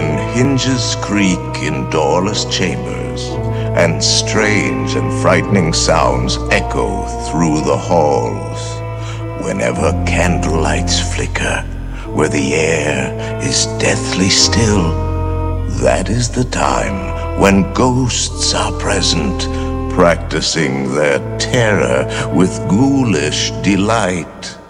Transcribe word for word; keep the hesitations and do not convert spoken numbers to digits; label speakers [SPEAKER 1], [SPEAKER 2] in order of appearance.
[SPEAKER 1] when hinges creak in doorless chambers, and strange and frightening sounds echo through the halls, whenever candlelights flicker, where the air is deathly still, that is the time when ghosts are present, practicing their terror with ghoulish delight.